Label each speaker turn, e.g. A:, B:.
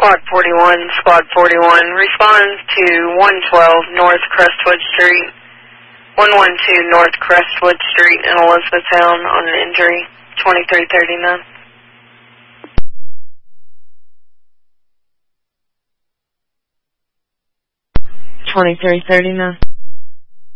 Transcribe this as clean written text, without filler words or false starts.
A: Squad 41, Squad 41, responds to 112 North Crestwood Street, 112 North Crestwood Street in Elizabethtown on an injury, 2339. 2339.